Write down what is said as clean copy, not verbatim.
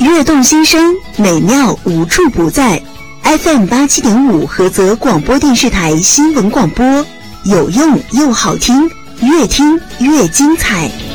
悦动心声，美妙无处不在。FM 87.5菏泽广播电视台新闻广播，有用又好听，越听越精彩。